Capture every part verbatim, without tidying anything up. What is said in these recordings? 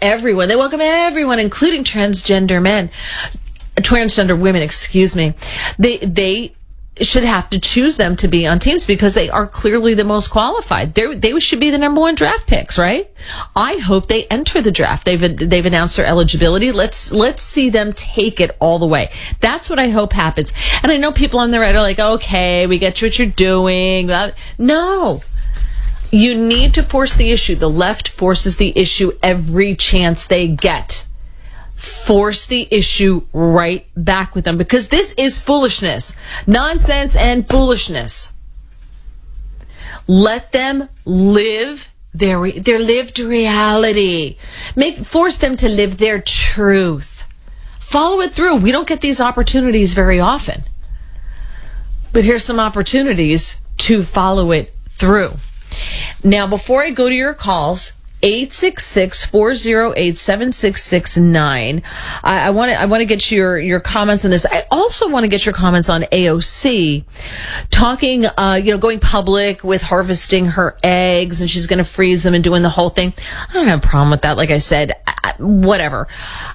everyone. They welcome everyone, including transgender men, transgender women, excuse me. They, they, should have to choose them to be on teams because they are clearly the most qualified. They're, they should be the number one draft picks, right? I hope they enter the draft. They've they've announced their eligibility. Let's let's see them take it all the way. That's what I hope happens. And I know people on the right are like, okay, we get you what you're doing. No. You need to force the issue. The left forces the issue every chance they get. Force the issue right back with them because this is foolishness, nonsense and foolishness. Let them live their their lived reality. Make force them to live their truth. Follow it through. We don't get these opportunities very often. But here's some opportunities to follow it through. Now, before I go to your calls, eight six six, four oh eight, seven six six nine. I want to I want to get your your comments on this. I also want to get your comments on A O C talking, uh, you know, going public with harvesting her eggs and she's going to freeze them and doing the whole thing. I don't have a problem with that. Like I said, I, whatever.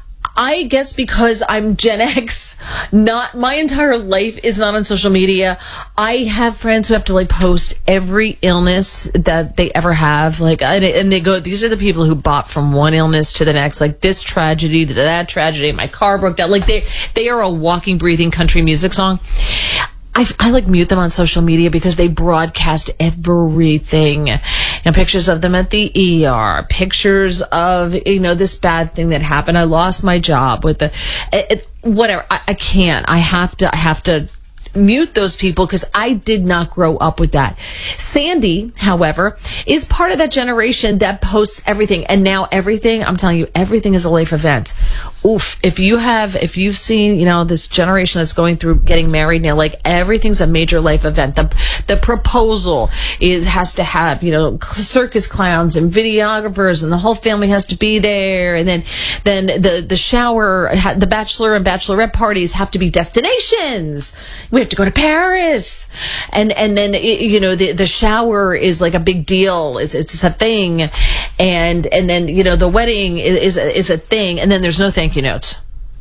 I guess because I'm Gen X, not my entire life is not on social media. I have friends who have to like post every illness that they ever have, like, and they go, these are the people who bop from one illness to the next, like this tragedy to that tragedy. My car broke down. Like they, they are a walking, breathing country music song. I, I like mute them on social media because they broadcast everything. And pictures of them at the E R, pictures of, you know, this bad thing that happened. I lost my job with the, it, it, whatever. I, I can't. I have to, I have to mute those people because I did not grow up with that. Sandy, however, is part of that generation that posts everything. And now everything, I'm telling you, everything is a life event. Oof. If you have, if you've seen, you know, this generation that's going through getting married now, like everything's a major life event. The, the proposal is, has to have, you know, circus clowns and videographers and the whole family has to be there. And then, then the, the shower, the bachelor and bachelorette parties have to be destinations. We have to go to Paris. And, and then, you know, the, the shower is like a big deal. It's, it's a thing. And, and then, you know, the wedding is, is, is a thing. And then there's no thank you notes.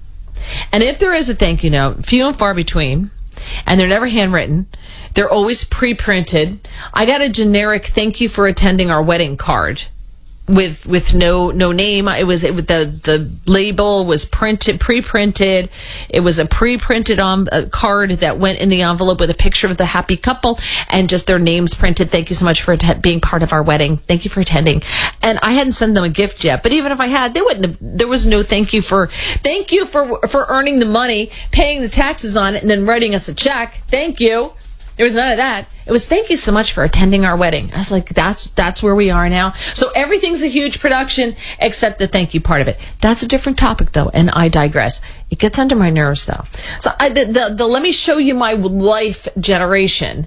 And if there is a thank you note, few and far between, and they're never handwritten, they're always pre-printed. I got a generic thank you for attending our wedding card. With with no no name. It was it, the the label was printed pre-printed. It was a pre-printed um, a card that went in the envelope with a picture of the happy couple and just their names printed. Thank you so much for att- being part of our wedding. Thank you for attending. And I hadn't sent them a gift yet, but even if I had, they wouldn't have. There was no thank you for thank you for for earning the money, paying the taxes on it, and then writing us a check. Thank you. There was none of that. It was thank you so much for attending our wedding. I was like, that's that's where we are now. So everything's a huge production except the thank you part of it. That's a different topic, though, and I digress. It gets under my nerves, though. So I, the, the, the let me show you my life generation.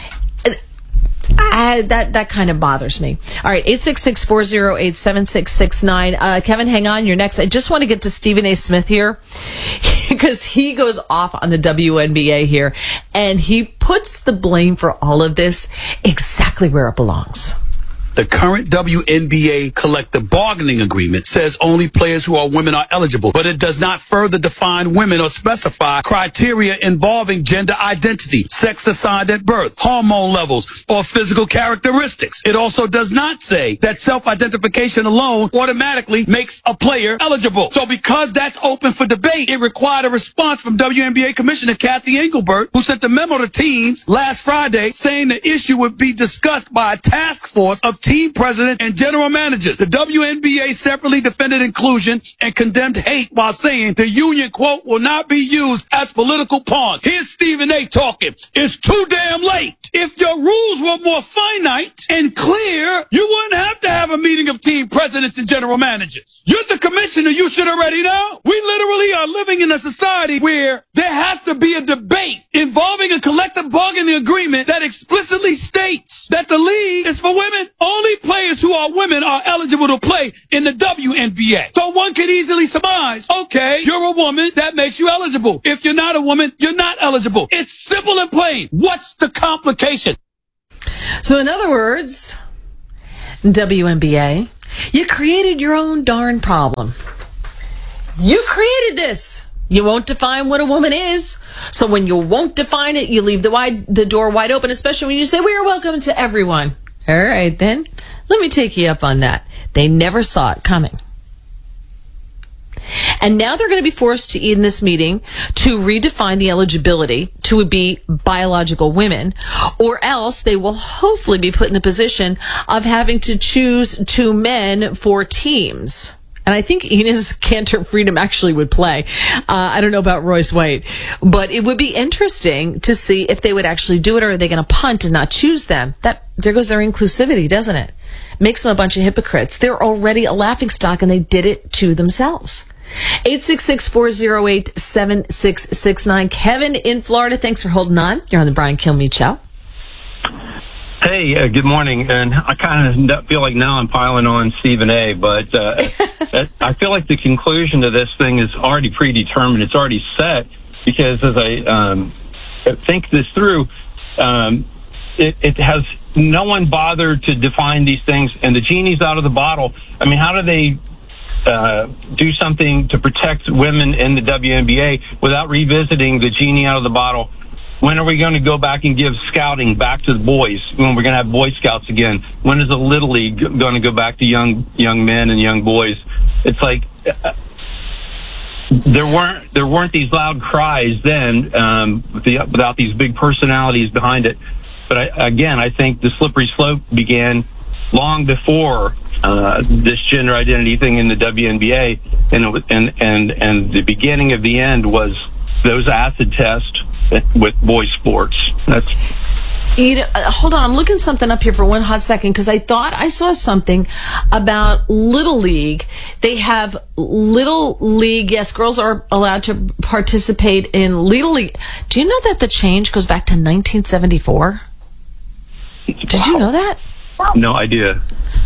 I, that that kind of bothers me. All right, eight six six, four oh eight, seven six six nine. Uh, Kevin, hang on. You're next. I just want to get to Stephen A. Smith here because he goes off on the W N B A here, and he puts the blame for all of this exactly where it belongs. The current W N B A collective bargaining agreement says only players who are women are eligible, but it does not further define women or specify criteria involving gender identity, sex assigned at birth, hormone levels, or physical characteristics. It also does not say that self-identification alone automatically makes a player eligible. So because that's open for debate, it required a response from W N B A Commissioner Kathy Engelbert, who sent a memo to teams last Friday saying the issue would be discussed by a task force of team president and general managers. The W N B A separately defended inclusion and condemned hate while saying the union, quote, will not be used as political pawns. Here's Stephen A. talking. It's too damn late. If your rules were more finite and clear, you wouldn't have to have a meeting of team presidents and general managers. You're the commissioner. You should already know. We literally are living in a society where there has to be a debate involving a collective bargaining agreement that explicitly states that the league is for women. Only players who are women are eligible to play in the W N B A. So one could easily surmise, okay, you're a woman, that makes you eligible. If you're not a woman, you're not eligible. It's simple and plain. What's the complication? So in other words, W N B A, You created your own darn problem. You created this. You won't define what a woman is. So when you won't define it, you leave the wide the door wide open, especially when you say, we are welcome to everyone. All right, then. Let me take you up on that. They never saw it coming. And now they're going to be forced to, in this meeting, to redefine the eligibility to be biological women, or else they will hopefully be put in the position of having to choose two men for teams. And I think Enes Kanter Freedom actually would play. Uh, I don't know about Royce White, but it would be interesting to see if they would actually do it, or are they going to punt and not choose them? That there goes their inclusivity, doesn't it? Makes them a bunch of hypocrites. They're already a laughingstock, and they did it to themselves. eight six six, four oh eight, seven six six nine. Kevin in Florida, thanks for holding on. You're on the Brian Kilmeade Show. Hey, uh, good morning. And I kind of feel like now I'm piling on Stephen A., but uh, I feel like the conclusion to this thing is already predetermined. It's already set, because as I um, think this through, um, it, it has no one bothered to define these things, and the genie's out of the bottle. I mean, how do they uh, do something to protect women in the W N B A without revisiting the genie out of the bottle? When are we going to go back and give scouting back to the boys? When we're going to have Boy Scouts again? When is the Little League going to go back to young young men and young boys? It's like uh, there weren't there weren't these loud cries then um, the, without these big personalities behind it. But I, again, I think the slippery slope began long before uh, this gender identity thing in the W N B A, and it was, and and and the beginning of the end was those acid tests with boys sports. That's You know, uh, hold on, I'm looking something up here for one hot second, because I thought I saw something about Little League. They have Little League. Yes, girls are allowed to participate in Little League. Do you know that the change goes back to nineteen seventy-four? Did wow. you know that? No idea.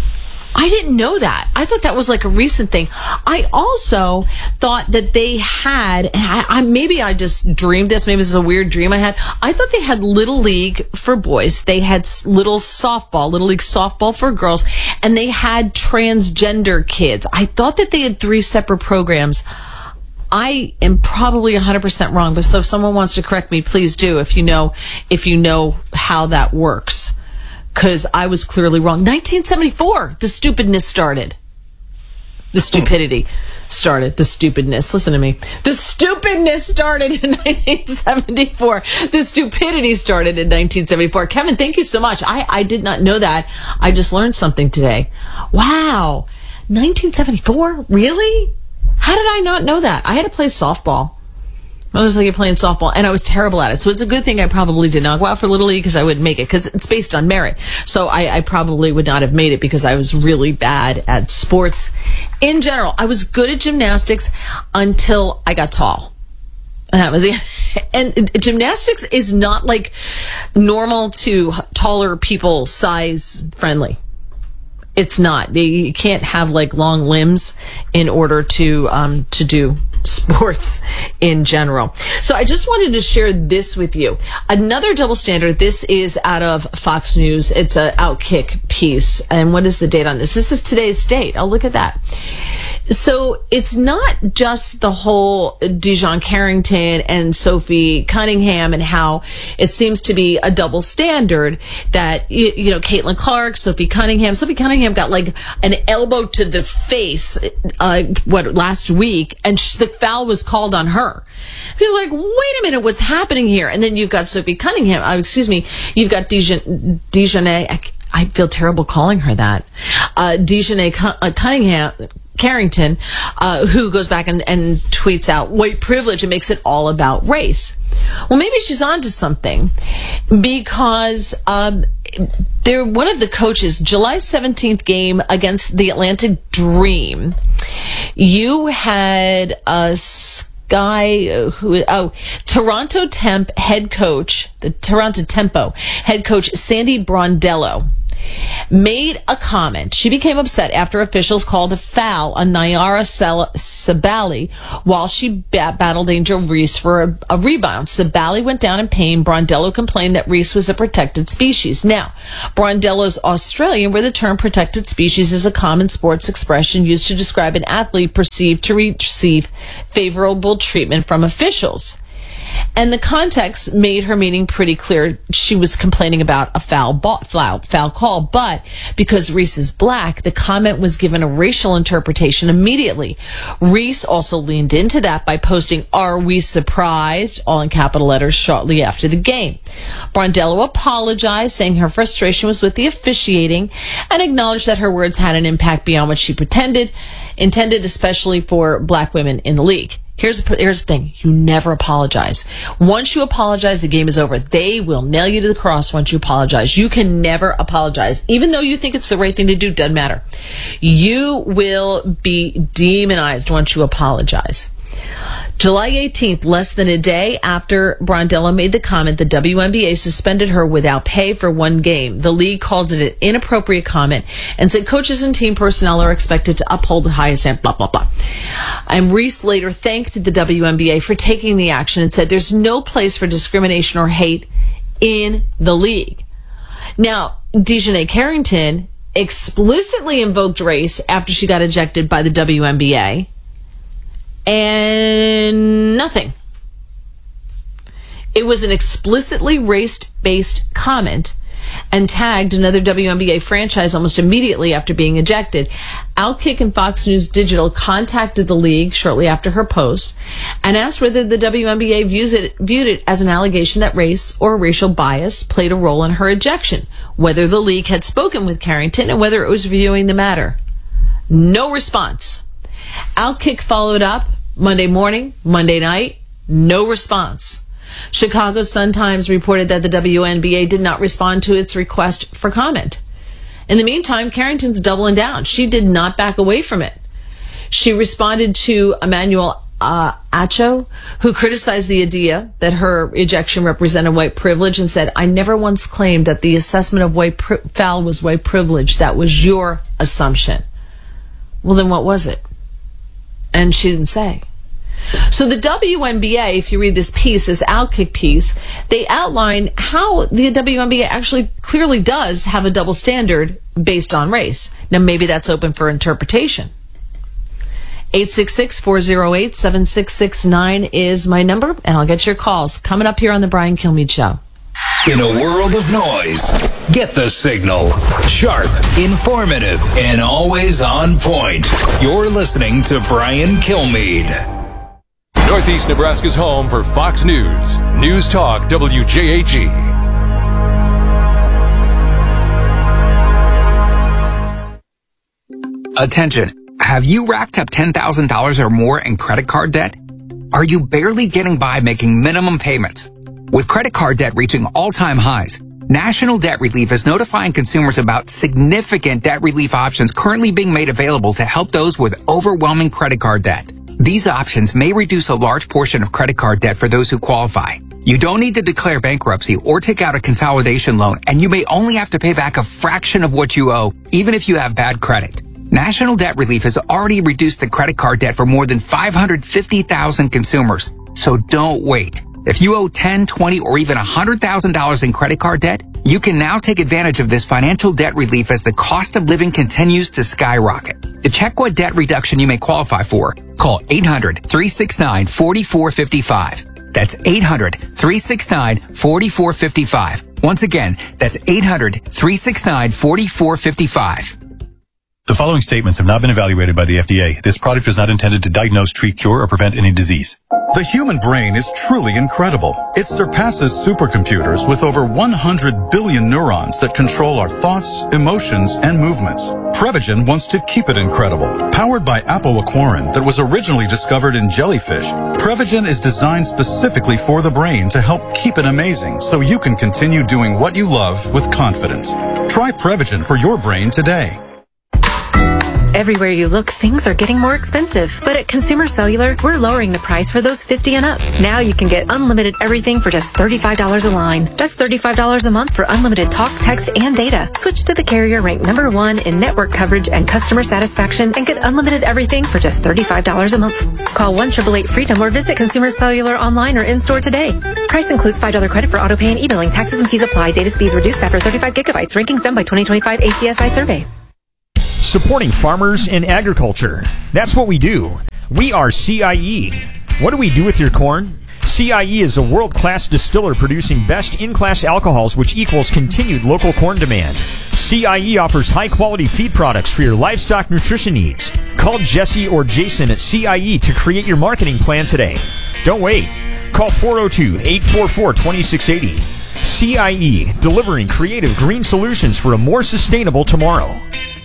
I didn't know that. I thought that was like a recent thing. I also thought that they had, and I, I, maybe I just dreamed this, maybe this is a weird dream I had. I thought they had Little League for boys. They had little softball, Little League softball for girls, and they had transgender kids. I thought that they had three separate programs. I am probably one hundred percent wrong, but so if someone wants to correct me, please do, if you know, if you know how that works. Because I was clearly wrong. nineteen seventy-four, the stupidness started. The stupidity started. The stupidness. Listen to me. The stupidness started in nineteen seventy-four. The stupidity started in nineteen seventy-four. Kevin, thank you so much. I, I did not know that. I just learned something today. Wow. nineteen seventy-four? Really? How did I not know that? I had to play softball. I was like playing softball, and I was terrible at it. So it's a good thing I probably did not go out for Little League, because I wouldn't make it, because it's based on merit. So I, I probably would not have made it, because I was really bad at sports in general. I was good at gymnastics until I got tall. And that was it. And gymnastics is not like normal to taller people size friendly. It's not. You can't have like long limbs in order to um, to do sports in general. So I just wanted to share this with you. Another double standard. This is out of Fox News. It's a Outkick piece. And what is the date on this? This is today's date. Oh, look at that. So it's not just the whole Dijon Carrington and Sophie Cunningham and how it seems to be a double standard that, you, you know, Caitlin Clark, Sophie Cunningham. Sophie Cunningham got like an elbow to the face, uh, what, last week, and sh- the foul was called on her. People are like, wait a minute, what's happening here? And then you've got Sophie Cunningham, uh, excuse me, you've got Dijon, Dijonay, I, I feel terrible calling her that, uh, Dijonay uh, Cunningham, Carrington, uh, who goes back and, and tweets out white privilege and makes it all about race. Well, maybe she's onto something, because um, they're one of the coaches, July seventeenth game against the Atlanta Dream. You had a guy who, oh, Toronto Temp head coach, the Toronto Tempo head coach, Sandy Brondello. made a comment. She became upset after officials called a foul on Nayara Sabali while she bat- battled Angel Reese for a, a rebound. Sabali went down in pain. Brondello complained that Reese was a protected species. Now, Brondello's Australian, where the term protected species is a common sports expression used to describe an athlete perceived to receive favorable treatment from officials. And the context made her meaning pretty clear. She was complaining about a foul, ball, foul, foul call, but because Reese is black, the comment was given a racial interpretation immediately. Reese also leaned into that by posting, "Are we surprised?" all in capital letters shortly after the game. Brondello apologized, saying her frustration was with the officiating and acknowledged that her words had an impact beyond what she pretended, intended especially for black women in the league. Here's the, here's the thing. You never apologize. Once you apologize, the game is over. They will nail you to the cross once you apologize. You can never apologize. Even though you think it's the right thing to do, doesn't matter. You will be demonized once you apologize. July eighteenth, less than a day after Brondello made the comment, the W N B A suspended her without pay for one game. The league called it an inappropriate comment and said coaches and team personnel are expected to uphold the highest standard, blah, blah, blah. And Reese later thanked the W N B A for taking the action and said there's no place for discrimination or hate in the league. Now, Dejanay Carrington explicitly invoked race after she got ejected by the W N B A. And nothing. It was an explicitly race-based comment and tagged another W N B A franchise almost immediately after being ejected. Outkick and Fox News Digital contacted the league shortly after her post and asked whether the W N B A views it, viewed it as an allegation that race or racial bias played a role in her ejection, whether the league had spoken with Carrington and whether it was reviewing the matter. No response. Outkick followed up Monday morning, Monday night, no response. Chicago Sun-Times reported that the W N B A did not respond to its request for comment. In the meantime, Carrington's doubling down. She did not back away from it. She responded to Emmanuel uh, Acho, who criticized the idea that her ejection represented white privilege and said, "I never once claimed that the assessment of white pri- foul was white privilege. That was your assumption." Well, then what was it? And she didn't say. So the W N B A, if you read this piece, this Outkick piece, they outline how the W N B A actually clearly does have a double standard based on race. Now, maybe that's open for interpretation. eight six six, four oh eight, seven six six nine is my number, and I'll get your calls coming up here on the Brian Kilmeade Show. In a world of noise, get the signal. Sharp, informative, and always on point. You're listening to Brian Kilmeade. Northeast Nebraska's home for Fox News. News Talk W J A G. Attention. Have you racked up ten thousand dollars or more in credit card debt? Are you barely getting by making minimum payments? With credit card debt reaching all-time highs, National Debt Relief is notifying consumers about significant debt relief options currently being made available to help those with overwhelming credit card debt. These options may reduce a large portion of credit card debt for those who qualify. You don't need to declare bankruptcy or take out a consolidation loan, and you may only have to pay back a fraction of what you owe, even if you have bad credit. National Debt Relief has already reduced the credit card debt for more than five hundred fifty thousand consumers, so don't wait. If you owe ten, twenty, or even one hundred thousand dollars in credit card debt, you can now take advantage of this financial debt relief as the cost of living continues to skyrocket. To check what debt reduction you may qualify for, call eight hundred, three six nine, four four five five. That's eight hundred, three six nine, four four five five. Once again, that's eight hundred, three six nine, four four five five. The following statements have not been evaluated by the F D A. This product is not intended to diagnose, treat, cure, or prevent any disease. The human brain is truly incredible. It surpasses supercomputers with over one hundred billion neurons that control our thoughts, emotions, and movements. Prevagen wants to keep it incredible. Powered by apoaquarin that was originally discovered in jellyfish, Prevagen is designed specifically for the brain to help keep it amazing so you can continue doing what you love with confidence. Try Prevagen for your brain today. Everywhere you look, things are getting more expensive. But at Consumer Cellular, we're lowering the price for those fifty and up. Now you can get unlimited everything for just thirty-five dollars a line. That's thirty-five dollars a month for unlimited talk, text, and data. Switch to the carrier ranked number one in network coverage and customer satisfaction and get unlimited everything for just thirty-five dollars a month. Call one eight eight eight freedom or visit Consumer Cellular online or in-store today. Price includes five dollars credit for auto pay and e-billing. Taxes and fees apply. Data speeds reduced after thirty-five gigabytes. Rankings done by twenty twenty-five A C S I survey. Supporting farmers and agriculture. That's what we do. We are C I E. What do we do with your corn? C I E is a world-class distiller producing best in-class alcohols, which equals continued local corn demand. C I E offers high-quality feed products for your livestock nutrition needs. Call Jesse or Jason at C I E to create your marketing plan today. Don't wait. Call four oh two, eight four four, two six eight oh. C I E, delivering creative green solutions for a more sustainable tomorrow.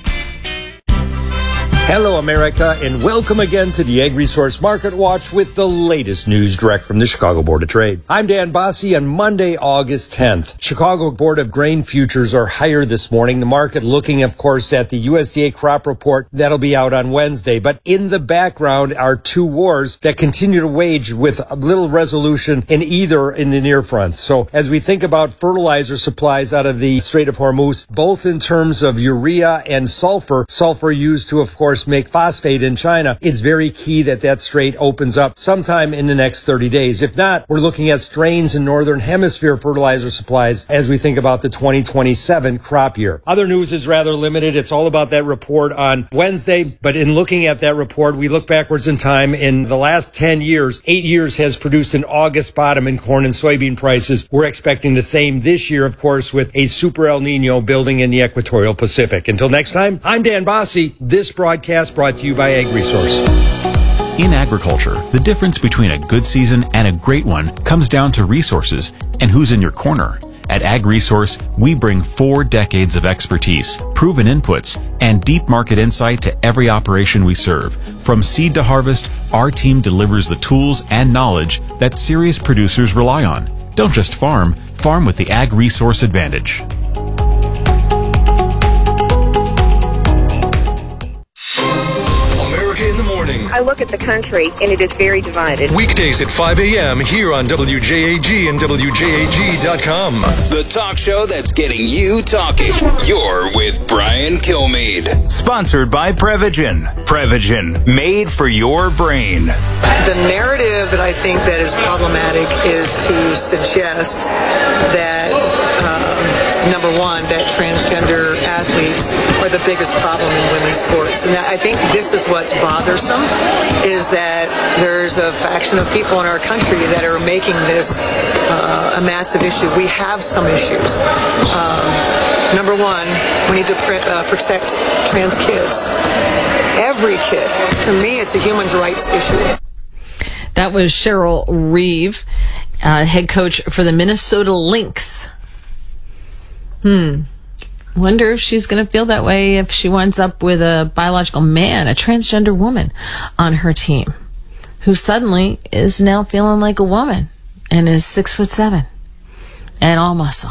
Hello, America, and welcome again to the Ag Resource Market Watch with the latest news direct from the Chicago Board of Trade. I'm Dan Bosse on Monday, August tenth. Chicago Board of Grain futures are higher this morning. The market looking, of course, at the U S D A crop report that'll be out on Wednesday. But in the background are two wars that continue to wage with little resolution in either in the near front. So as we think about fertilizer supplies out of the Strait of Hormuz, both in terms of urea and sulfur, sulfur used to, of course, make phosphate in China, it's very key that that strait opens up sometime in the next thirty days. If not, we're looking at strains in Northern Hemisphere fertilizer supplies as we think about the twenty twenty-seven crop year. Other news is rather limited. It's all about that report on Wednesday. But in looking at that report, we look backwards in time. In the last ten years, eight years has produced an August bottom in corn and soybean prices. We're expecting the same this year, of course, with a super El Nino building in the equatorial Pacific. Until next time, I'm Dan Bosse. This broadcast brought to you by Ag Resource. In agriculture, the difference between a good season and a great one comes down to resources and who's in your corner. At Ag Resource, we bring four decades of expertise, proven inputs, and deep market insight to every operation we serve. From seed to harvest, our team delivers the tools and knowledge that serious producers rely on. Don't just farm, farm with the Ag Resource advantage. I look at the country, and it is very divided. Weekdays at five a.m. here on W J A G and W J A G dot com. The talk show that's getting you talking. You're with Brian Kilmeade. Sponsored by Prevagen. Prevagen, made for your brain. The narrative that I think that is problematic is to suggest that, um, number one, that transgender athletes are the biggest problem in women's sports. And I think this is what's bothersome, is that there's a faction of people in our country that are making this uh, a massive issue. We have some issues. Um, number one, we need to pre- uh, protect trans kids. Every kid. To me, it's a human rights issue. That was Cheryl Reeve, uh, head coach for the Minnesota Lynx. Hmm. Wonder if she's going to feel that way if she winds up with a biological man, a transgender woman on her team, who suddenly is now feeling like a woman and is six foot seven and all muscle.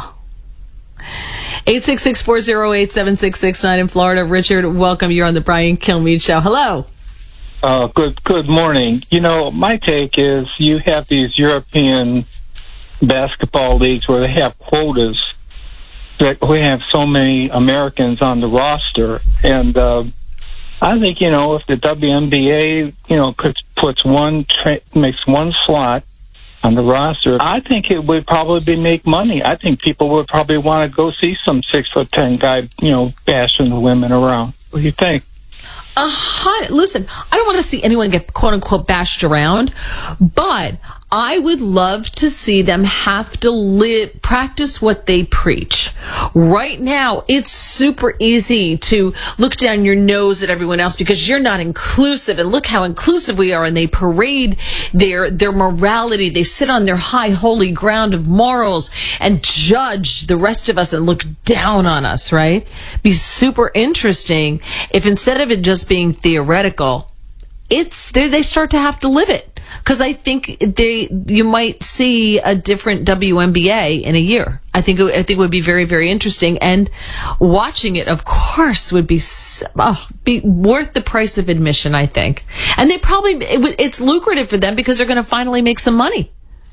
eight six six, four oh eight, seven six six nine in Florida. Richard, welcome. You're on the Brian Kilmeade Show. Hello. Uh, good good morning. You know, my take is you have these European basketball leagues where they have quotas. That we have so many Americans on the roster. And uh, I think, you know, if the W N B A, you know, puts, puts one, tra- makes one slot on the roster, I think it would probably make money. I think people would probably want to go see some six foot ten guy, you know, bashing the women around. What do you think? Uh, hun- listen, I don't want to see anyone get quote unquote bashed around, but I would love to see them have to live, practice what they preach. Right now, it's super easy to look down your nose at everyone else because you're not inclusive, and look how inclusive we are, and they parade their, their morality. They sit on their high holy ground of morals and judge the rest of us and look down on us, right? Be super interesting if instead of it just being theoretical, it's there. They start to have to live it. Because I think they, you might see a different W N B A in a year. I think it, I think it would be very, very interesting. And watching it, of course, would be oh, be worth the price of admission, I think. And they probably it, it's lucrative for them because they're going to finally make some money.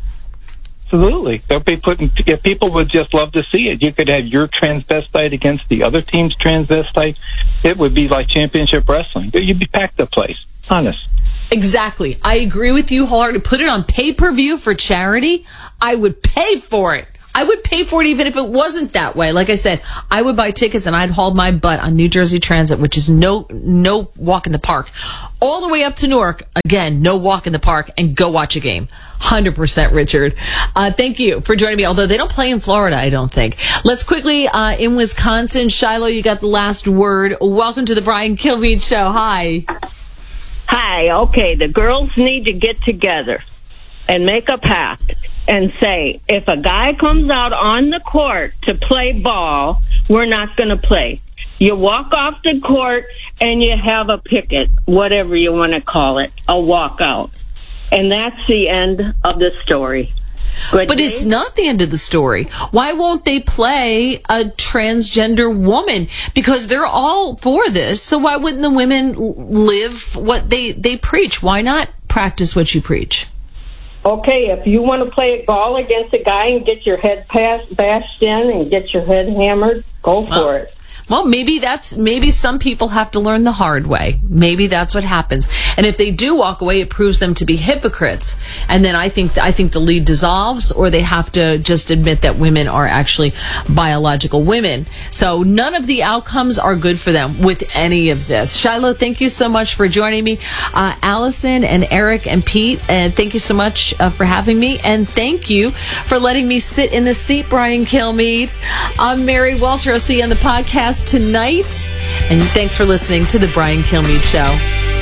Absolutely. They'll be putting, if people would just love to see it. You could have your transvestite against the other team's transvestite. It would be like championship wrestling. You'd be packed the place. Honest. Exactly. I agree with you wholeheartedly. Put it on pay-per-view for charity. I would pay for it. I would pay for it even if it wasn't that way. Like I said, I would buy tickets and I'd haul my butt on New Jersey Transit, which is no no walk in the park, all the way up to Newark. Again, no walk in the park, and go watch a game. one hundred percent, Richard. Uh, thank you for joining me, although they don't play in Florida, I don't think. Let's quickly, uh, in Wisconsin, Shiloh, you got the last word. Welcome to the Brian Kilmeade Show. Hi. Hi, okay, the girls need to get together and make a pact and say, if a guy comes out on the court to play ball, we're not going to play. You walk off the court and you have a picket, whatever you want to call it, a walkout. And that's the end of the story. Good but day? It's not the end of the story. Why won't they play a transgender woman? Because they're all for this. So why wouldn't the women live what they, they preach? Why not practice what you preach? Okay, if you want to play a ball against a guy and get your head passed, bashed in and get your head hammered, go for well, it. Well, maybe that's maybe some people have to learn the hard way. Maybe that's what happens. And if they do walk away, it proves them to be hypocrites. And then I think I think the league dissolves, or they have to just admit that women are actually biological women. So none of the outcomes are good for them with any of this. Shiloh, thank you so much for joining me. Uh, Allison and Eric and Pete, and thank you so much uh, for having me. And thank you for letting me sit in the seat, Brian Kilmeade. I'm Mary Walter. I'll see you on the podcast tonight, and thanks for listening to the Brian Kilmeade Show.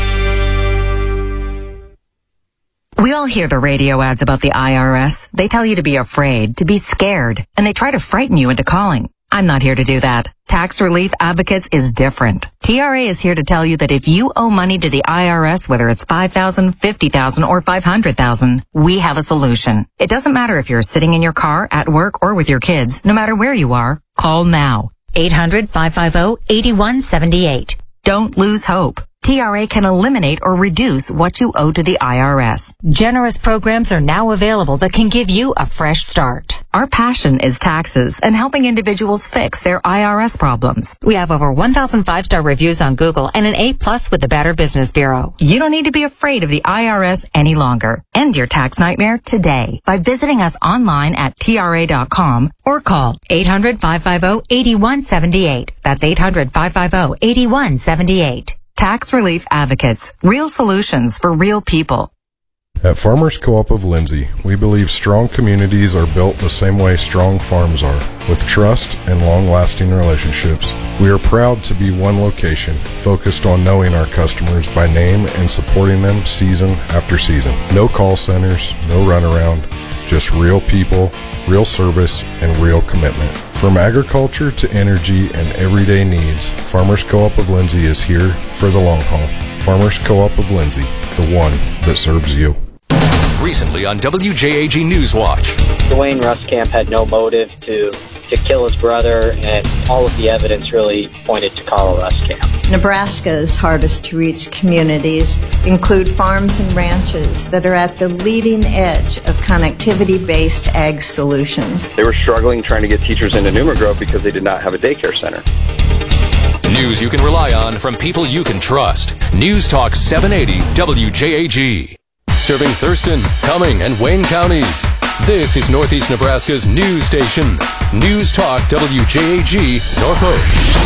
We all hear the radio ads about the I R S. They tell you to be afraid, to be scared, and they try to frighten you into calling. I'm not here to do that. Tax Relief Advocates is different. T R A is here to tell you that if you owe money to the I R S, whether it's five thousand dollars, fifty thousand dollars, or five hundred thousand dollars, we have a solution. It doesn't matter if you're sitting in your car, at work, or with your kids. No matter where you are, call now. eight hundred, five five zero, eight one seven eight. Don't lose hope. T R A can eliminate or reduce what you owe to the I R S. Generous programs are now available that can give you a fresh start. Our passion is taxes and helping individuals fix their I R S problems. We have over one thousand five-star reviews on Google and an A plus with the Better Business Bureau. You don't need to be afraid of the I R S any longer. End your tax nightmare today by visiting us online at T R A dot com or call eight hundred, five five zero, eight one seven eight. That's eight hundred, five five zero, eight one seven eight. Tax Relief Advocates. Real solutions for real people. At Farmers Co-op of Lindsay, we believe strong communities are built the same way strong farms are, with trust and long-lasting relationships. We are proud to be one location, focused on knowing our customers by name and supporting them season after season. No call centers, no runaround, just real people, real service, and real commitment. From agriculture to energy and everyday needs, Farmers Co-op of Lindsay is here for the long haul. Farmers Co-op of Lindsay, the one that serves you. Recently on W J A G Newswatch. Dwayne Ruskamp had no motive to, to kill his brother, and all of the evidence really pointed to Carl Ruskamp. Nebraska's hardest to reach communities include farms and ranches that are at the leading edge of connectivity-based ag solutions. They were struggling trying to get teachers into Newman Grove because they did not have a daycare center. News you can rely on from people you can trust. News Talk seven eighty W J A G. Serving Thurston, Cumming, and Wayne counties. This is Northeast Nebraska's news station. News Talk W J A G, Norfolk.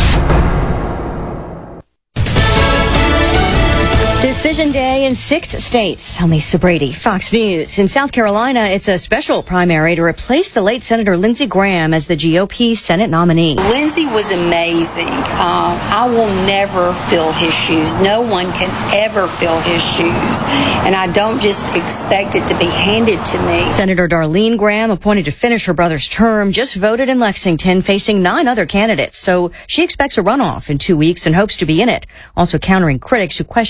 Decision day in six states. I'm Lisa Brady, Fox News. In South Carolina, it's a special primary to replace the late Senator Lindsey Graham as the G O P Senate nominee. Lindsey was amazing. Uh, I will never fill his shoes. No one can ever fill his shoes. And I don't just expect it to be handed to me. Senator Darlene Graham, appointed to finish her brother's term, just voted in Lexington, facing nine other candidates. So she expects a runoff in two weeks and hopes to be in it. Also countering critics who question her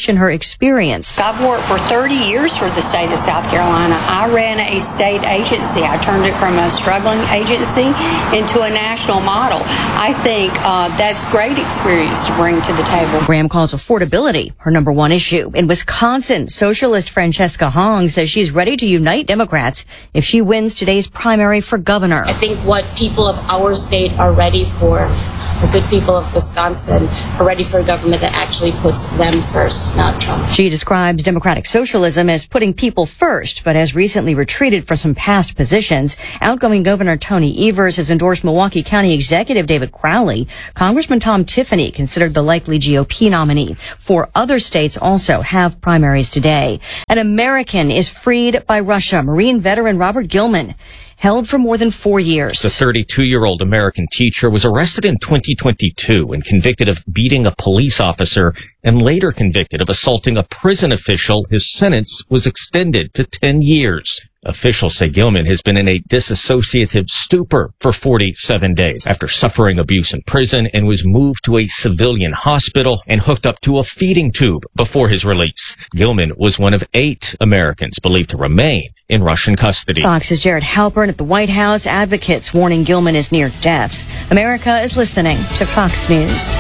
experience. I've worked for thirty years for the state of South Carolina. I ran a state agency. I turned it from a struggling agency into a national model. I think uh, that's great experience to bring to the table. Graham calls affordability her number one issue. In Wisconsin, socialist Francesca Hong says she's ready to unite Democrats if she wins today's primary for governor. I think what people of our state are ready for, the good people of Wisconsin, are ready for a government that actually puts them first, not Trump. She describes democratic socialism as putting people first, but has recently retreated from some past positions. Outgoing Governor Tony Evers has endorsed Milwaukee County Executive David Crowley. Congressman Tom Tiffany considered the likely G O P nominee. Four other states also have primaries today. An American is freed by Russia. Marine veteran Robert Gilman, held for more than four years. The thirty-two-year-old American teacher was arrested in twenty twenty-two and convicted of beating a police officer and later convicted of assaulting a prison official. His sentence was extended to ten years. Officials say Gilman has been in a dissociative stupor for forty-seven days after suffering abuse in prison and was moved to a civilian hospital and hooked up to a feeding tube before his release. Gilman was one of eight Americans believed to remain in Russian custody. Fox's Jared Halpern at the White House. Advocates warning Gilman is near death. America is listening to Fox News.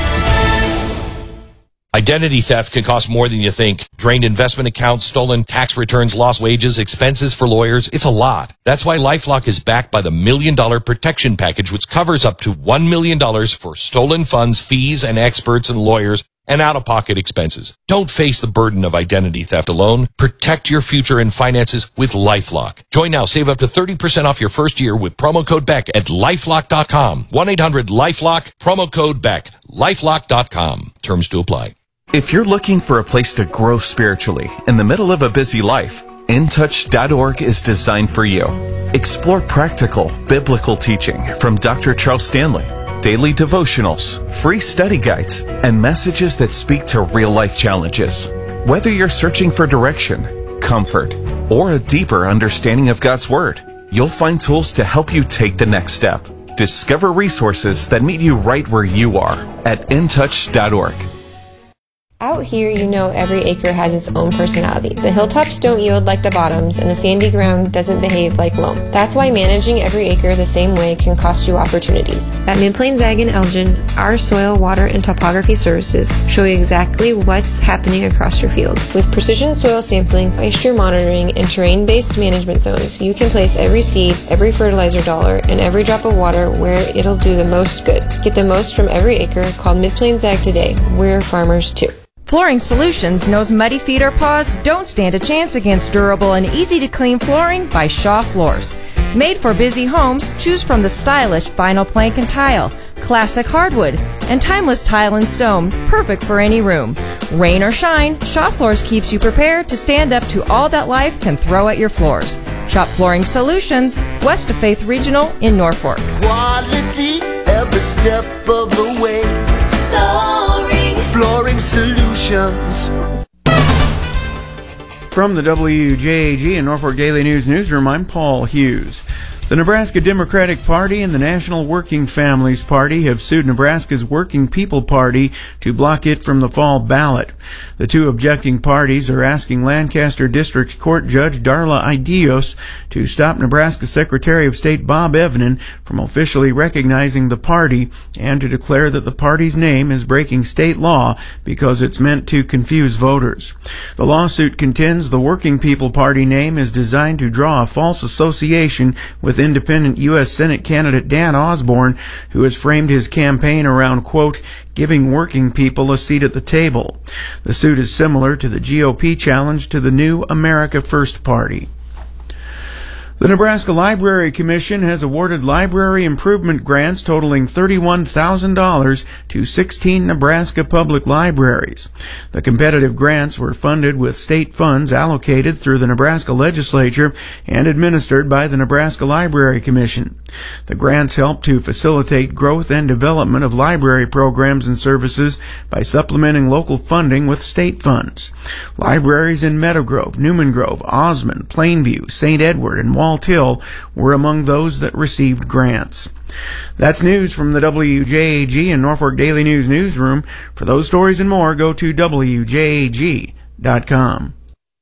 Identity theft can cost more than you think. Drained investment accounts, stolen tax returns, lost wages, expenses for lawyers. It's a lot. That's why LifeLock is backed by the Million Dollar Protection Package, which covers up to one million dollars for stolen funds, fees, and experts and lawyers, and out-of-pocket expenses. Don't face the burden of identity theft alone. Protect your future and finances with LifeLock. Join now. Save up to thirty percent off your first year with promo code Beck at lifelock dot com. one eight hundred lifelock, promo code Beck. lifelock dot com. Terms to apply. If you're looking for a place to grow spiritually in the middle of a busy life, in touch dot org is designed for you. Explore practical, biblical teaching from Doctor Charles Stanley, daily devotionals, free study guides, and messages that speak to real-life challenges. Whether you're searching for direction, comfort, or a deeper understanding of God's Word, you'll find tools to help you take the next step. Discover resources that meet you right where you are at in touch dot org. Out here, you know every acre has its own personality. The hilltops don't yield like the bottoms, and the sandy ground doesn't behave like loam. That's why managing every acre the same way can cost you opportunities. At Mid-Plains Ag in Elgin, our soil, water, and topography services show you exactly what's happening across your field. With precision soil sampling, moisture monitoring, and terrain-based management zones, you can place every seed, every fertilizer dollar, and every drop of water where it'll do the most good. Get the most from every acre. Call Mid-Plains Ag today. We're farmers too. Flooring Solutions knows muddy feet or paws don't stand a chance against durable and easy-to-clean flooring by Shaw Floors. Made for busy homes, choose from the stylish vinyl plank and tile, classic hardwood, and timeless tile and stone, perfect for any room. Rain or shine, Shaw Floors keeps you prepared to stand up to all that life can throw at your floors. Shop Flooring Solutions, west of Faith Regional in Norfolk. Quality every step of the way. Flooring, Flooring Solutions. From the W J A G and Norfolk Daily News newsroom, I'm Paul Hughes. The Nebraska Democratic Party and the National Working Families Party have sued Nebraska's Working People Party to block it from the fall ballot. The two objecting parties are asking Lancaster District Court Judge Darla Idios to stop Nebraska Secretary of State Bob Evnen from officially recognizing the party and to declare that the party's name is breaking state law because it's meant to confuse voters. The lawsuit contends the Working People Party name is designed to draw a false association with independent U S Senate candidate Dan Osborne, who has framed his campaign around, quote, giving working people a seat at the table. The suit is similar to the G O P challenge to the new America First Party. The Nebraska Library Commission has awarded library improvement grants totaling thirty-one thousand dollars to sixteen Nebraska public libraries. The competitive grants were funded with state funds allocated through the Nebraska legislature and administered by the Nebraska Library Commission. The grants help to facilitate growth and development of library programs and services by supplementing local funding with state funds. Libraries in Meadow Grove, Newman Grove, Osmond, Plainview, Saint Edward, and Walt Hill were among those that received grants. That's news from the W J A G and Norfolk Daily News newsroom. For those stories and more, go to W J A G dot com.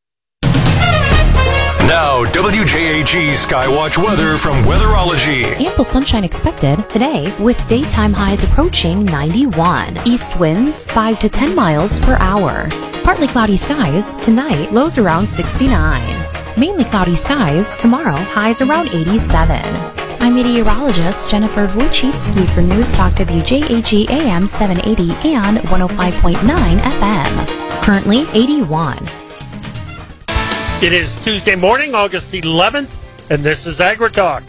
Now, W J A G Skywatch weather from Weatherology. Ample sunshine expected today with daytime highs approaching ninety-one. East winds five to ten miles per hour. Partly cloudy skies tonight, lows around sixty-nine. Mainly cloudy skies tomorrow, highs around eighty-seven. I'm meteorologist Jennifer Wojcicki for News Talk W J A G A M seven eighty and one oh five point nine F M. Currently eighty-one. It is Tuesday morning, August eleventh, and this is AgriTalk.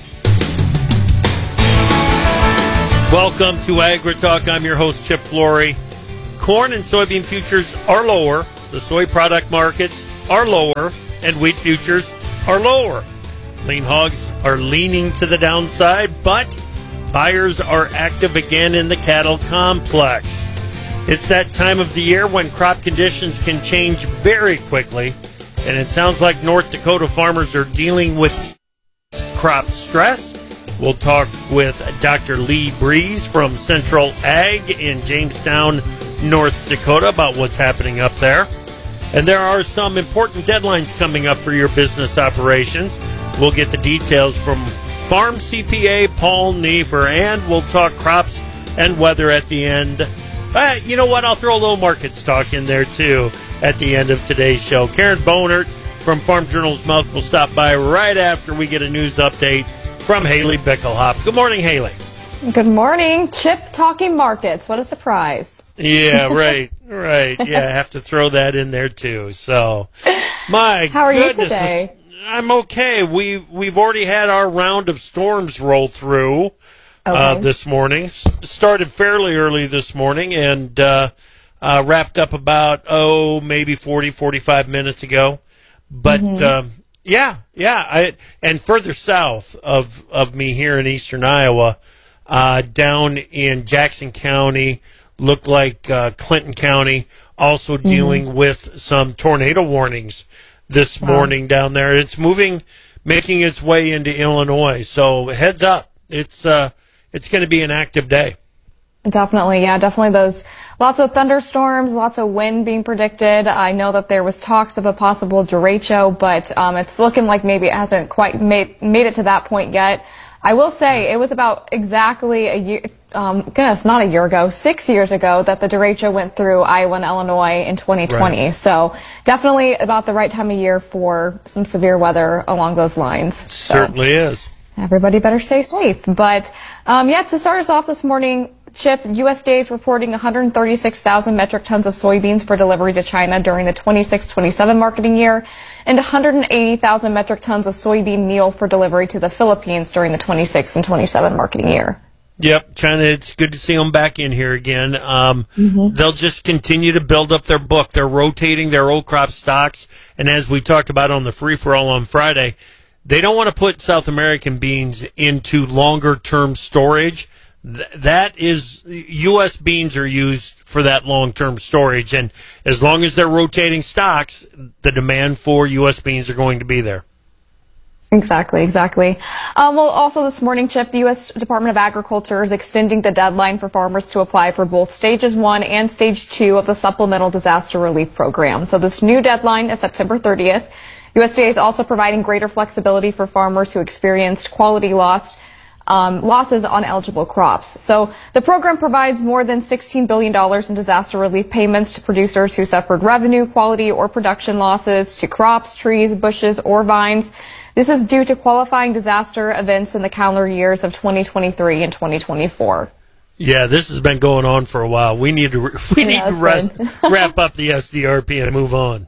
Welcome to AgriTalk. I'm your host, Chip Flory. Corn and soybean futures are lower. The soy product markets are lower, and wheat futures are lower. Lean hogs are leaning to the downside, but buyers are active again in the cattle complex. It's that time of the year when crop conditions can change very quickly. And it sounds like North Dakota farmers are dealing with crop stress. We'll talk with Doctor Lee Breeze from Central Ag in Jamestown, North Dakota about what's happening up there. And there are some important deadlines coming up for your business operations. We'll get the details from Farm C P A Paul Neefer, and we'll talk crops and weather at the end. Uh, you know what? I'll throw a little market talk in there, too, at the end of today's show. Karen Bonert from Farm Journal's Mouth will stop by right after we get a news update from Haley Bickelhop. Good morning, Haley. Good morning. Chip talking markets. What a surprise. Yeah, right, right. Yeah, I have to throw that in there, too. So, my How are goodness, you today? I'm okay. We've, we've already had our round of storms roll through. Okay. Uh, this morning. Started fairly early this morning and uh, uh, wrapped up about, oh, maybe forty, forty-five minutes ago. But, mm-hmm. um, yeah, yeah. I, and further south of, of me here in eastern Iowa, uh, down in Jackson County, looked like uh, Clinton County, also dealing mm-hmm. with some tornado warnings this wow. morning down there. It's moving, making its way into Illinois. So heads up. It's uh, It's going to be an active day. Definitely, yeah, definitely those lots of thunderstorms, lots of wind being predicted. I know that there was talks of a possible derecho, but um, it's looking like maybe it hasn't quite made made it to that point yet. I will say it was about exactly a year, um, goodness, not a year ago, six years ago that the derecho went through Iowa and Illinois in twenty twenty. Right. So definitely about the right time of year for some severe weather along those lines. So. Certainly is. Everybody better stay safe. But, um, yeah, to start us off this morning, Chip, U S D A is reporting one hundred thirty-six thousand metric tons of soybeans for delivery to China during the twenty-six twenty-seven marketing year and one hundred eighty thousand metric tons of soybean meal for delivery to the Philippines during the twenty-six and twenty-seven marketing year. Yep, China, it's good to see them back in here again. Um, mm-hmm. They'll just continue to build up their book. They're rotating their old crop stocks. And as we talked about on the free-for-all on Friday, they don't want to put South American beans into longer-term storage. Th- that is, U S beans are used for that long-term storage. And as long as they're rotating stocks, the demand for U S beans are going to be there. Exactly, exactly. Um, well, also this morning, Chip, the U S Department of Agriculture is extending the deadline for farmers to apply for both Stages one and Stage two of the Supplemental Disaster Relief Program. So this new deadline is September thirtieth. U S D A is also providing greater flexibility for farmers who experienced quality loss, um, losses on eligible crops. So the program provides more than sixteen billion dollars in disaster relief payments to producers who suffered revenue, quality, or production losses to crops, trees, bushes, or vines. This is due to qualifying disaster events in the calendar years of twenty twenty-three and twenty twenty-four. Yeah, this has been going on for a while. We need to we need to rest, wrap up the S D R P and move on.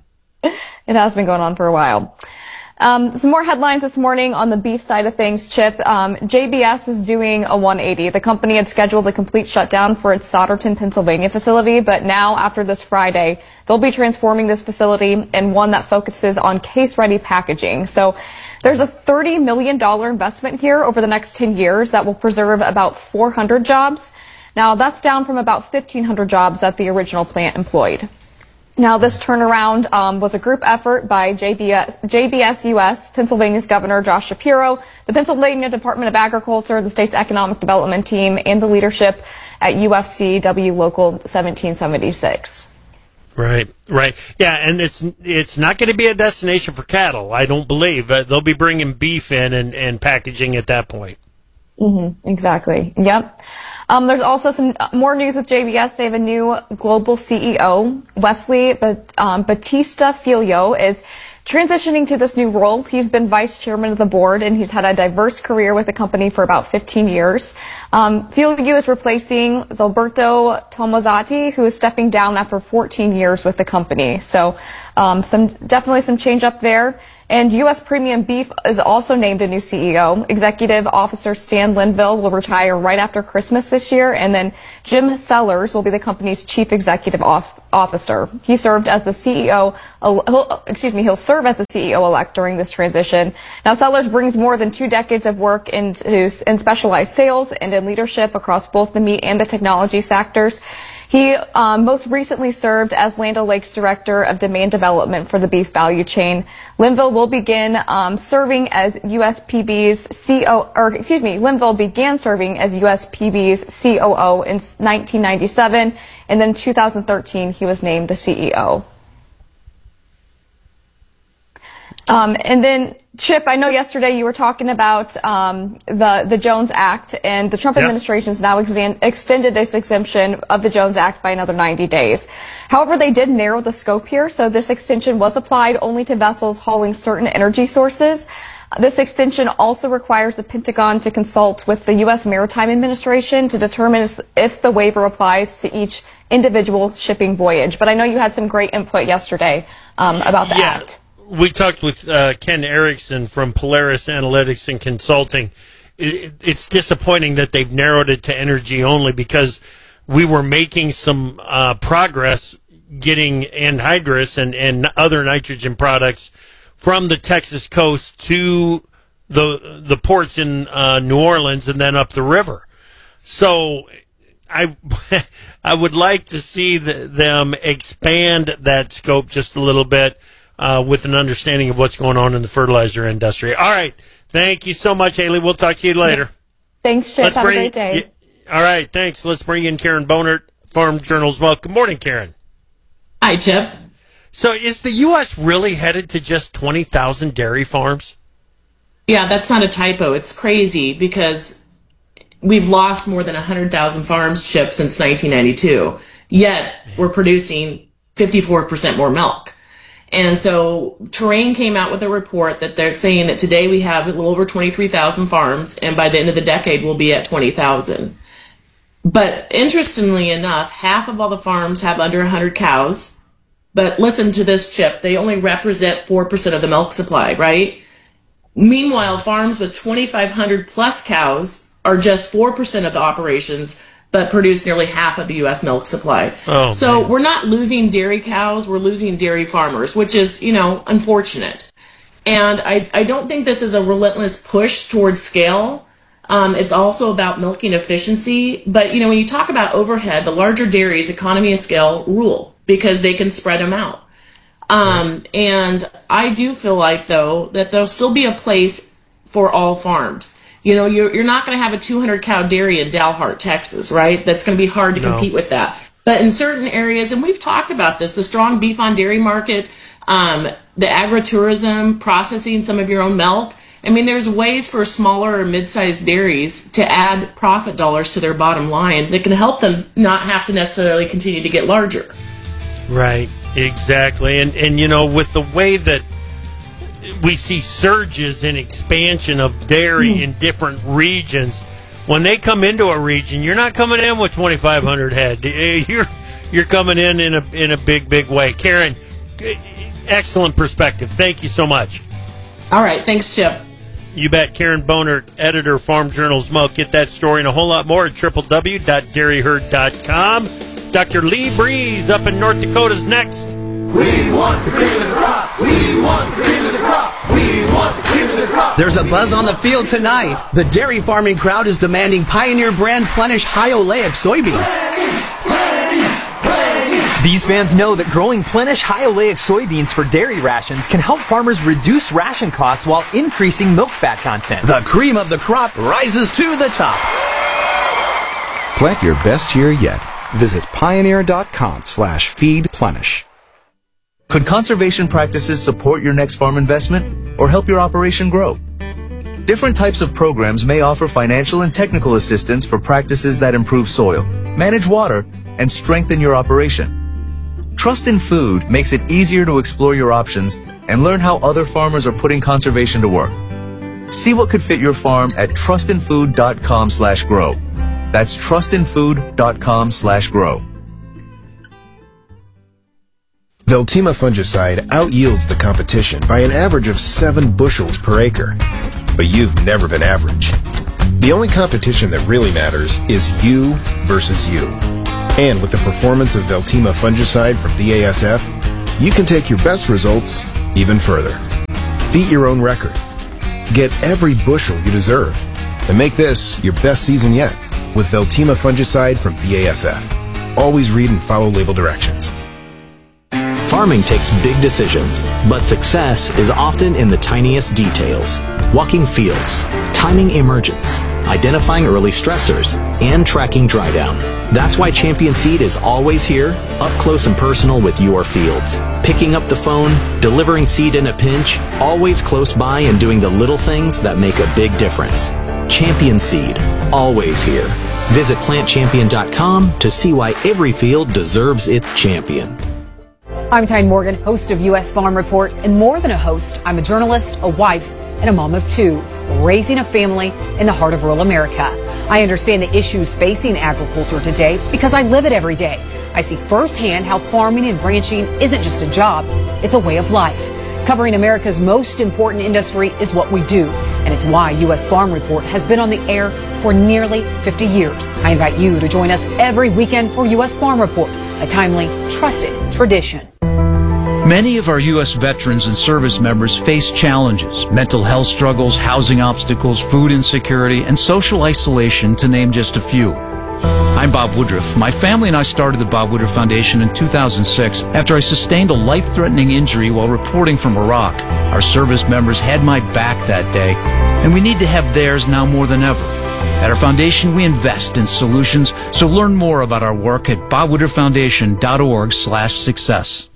It has been going on for a while. Um, some more headlines this morning on the beef side of things, Chip. Um, J B S is doing a one eighty. The company had scheduled a complete shutdown for its Solderton, Pennsylvania facility, but now after this Friday, they'll be transforming this facility in one that focuses on case-ready packaging. So there's a thirty million dollars investment here over the next ten years that will preserve about four hundred jobs. Now, that's down from about fifteen hundred jobs that the original plant employed. Now, this turnaround um, was a group effort by J B S, J B S U S, Pennsylvania's Governor Josh Shapiro, the Pennsylvania Department of Agriculture, the state's Economic Development Team, and the leadership at U F C W Local seventeen seventy-six. Right, right. Yeah, and it's it's not going to be a destination for cattle, I don't believe. Uh, they'll be bringing beef in and, and packaging at that point. Mm-hmm, exactly. Yep. Um, there's also some more news with J B S. They have a new global C E O. Wesley but, um, Batista Filho is transitioning to this new role. He's been vice chairman of the board, and he's had a diverse career with the company for about fifteen years. Um, Filho is replacing Zalberto Tomazatti, who is stepping down after fourteen years with the company. So um, some definitely some change up there. And U S Premium Beef is also named a new C E O. Executive Officer Stan Linville will retire right after Christmas this year, and then Jim Sellers will be the company's Chief Executive Officer. He served as the C E O, he'll, excuse me, he'll serve as the C E O-elect during this transition. Now, Sellers brings more than two decades of work into, in specialized sales and in leadership across both the meat and the technology sectors. He um, most recently served as Land O'Lakes Director of Demand Development for the beef value chain. Linville will begin um, serving as U S P B's C O, or excuse me, Linville began serving as U S P B's C O O in nineteen ninety-seven, and then in two thousand thirteen he was named the C E O. Um, and then, Chip, I know yesterday you were talking about um, the the Jones Act, and the Trump Yep. administration has now exan- extended its exemption of the Jones Act by another ninety days. However, they did narrow the scope here, so this extension was applied only to vessels hauling certain energy sources. This extension also requires the Pentagon to consult with the U S Maritime Administration to determine if the waiver applies to each individual shipping voyage. But I know you had some great input yesterday um, about the Yeah. Act. We talked with uh, Ken Erickson from Polaris Analytics and Consulting. It, it's disappointing that they've narrowed it to energy only, because we were making some uh, progress getting anhydrous and, and other nitrogen products from the Texas coast to the the ports in uh, New Orleans and then up the river. So I I would like to see the, them expand that scope just a little bit. Uh, with an understanding of what's going on in the fertilizer industry. All right. Thank you so much, Haley. We'll talk to you later. Thanks, Chip. Let's Have bring, a great day. Yeah, all right. Thanks. Let's bring in Karen Bonert, Farm Journal's Milk. Good morning, Karen. Hi, Chip. So is the U S really headed to just twenty thousand dairy farms? Yeah, that's not a typo. It's crazy because we've lost more than one hundred thousand farms, Chip, since nineteen ninety-two. Yet we're producing fifty-four percent more milk. And so Terrain came out with a report that they're saying that today we have a little over twenty-three thousand farms, and by the end of the decade we'll be at twenty thousand. But interestingly enough, half of all the farms have under one hundred cows. But listen to this, Chip. They only represent four percent of the milk supply, right? Meanwhile, farms with twenty-five hundred plus cows are just four percent of the operations, but produce nearly half of the U S milk supply. Oh, so man. We're not losing dairy cows, we're losing dairy farmers, which is, you know, unfortunate. And I, I don't think this is a relentless push towards scale. Um, it's also about milking efficiency. But, you know, when you talk about overhead, the larger dairies, economy of scale, rule because they can spread them out. Um, right. And I do feel like, though, that there'll still be a place for all farms. You know, you're, you're not going to have a two hundred cow dairy in Dalhart, Texas, right? That's going to be hard to No. compete with that. But in certain areas, and we've talked about this, the strong beef on dairy market, um, the agritourism, processing some of your own milk. I mean, there's ways for smaller or mid-sized dairies to add profit dollars to their bottom line that can help them not have to necessarily continue to get larger. Right, exactly. And, and you know, with the way that we see surges in expansion of dairy mm. in different regions, when they come into a region, you're not coming in with twenty-five hundred head. You're you're coming in in a, in a big, big way. Karen, excellent perspective. Thank you so much. All right, thanks, Chip. You bet. Karen Bonert, editor, Farm Journal's Milk. Get that story and a whole lot more at w w w dot dairy herd dot com. Doctor Lee Breeze up in North Dakota's next. We want the cream of the crop. We want the cream of the crop. We want the cream of the crop. There's a buzz on the field tonight. The dairy farming crowd is demanding Pioneer brand Plenish high oleic soybeans. These fans know that growing Plenish high oleic soybeans for dairy rations can help farmers reduce ration costs while increasing milk fat content. The cream of the crop rises to the top. Plant your best year yet Visit pioneer.com slash feedplenish. Could conservation practices support your next farm investment or help your operation grow? Different types of programs may offer financial and technical assistance for practices that improve soil, manage water, and strengthen your operation. Trust in Food makes it easier to explore your options and learn how other farmers are putting conservation to work. See what could fit your farm at trustinfood.com slash grow. That's trustinfood.com slash grow. Veltima fungicide outyields the competition by an average of seven bushels per acre. But you've never been average. The only competition that really matters is you versus you. And with the performance of Veltima fungicide from B A S F, you can take your best results even further. Beat your own record. Get every bushel you deserve. And make this your best season yet with Veltima fungicide from B A S F. Always read and follow label directions. Farming takes big decisions, but success is often in the tiniest details. Walking fields, timing emergence, identifying early stressors, and tracking dry down. That's why Champion Seed is always here, up close and personal with your fields. Picking up the phone, delivering seed in a pinch, always close by and doing the little things that make a big difference. Champion Seed, always here. Visit plant champion dot com to see why every field deserves its champion. I'm Tyne Morgan, host of U S Farm Report, and more than a host, I'm a journalist, a wife, and a mom of two, raising a family in the heart of rural America. I understand the issues facing agriculture today because I live it every day. I see firsthand how farming and ranching isn't just a job, it's a way of life. Covering America's most important industry is what we do, and it's why U S Farm Report has been on the air for nearly fifty years. I invite you to join us every weekend for U S Farm Report, a timely, trusted tradition. Many of our U S veterans and service members face challenges, mental health struggles, housing obstacles, food insecurity, and social isolation, to name just a few. I'm Bob Woodruff. My family and I started the Bob Woodruff Foundation in two thousand six after I sustained a life-threatening injury while reporting from Iraq. Our service members had my back that day, and we need to have theirs now more than ever. At our foundation, we invest in solutions, so learn more about our work at bob woodruff foundation dot org slash success.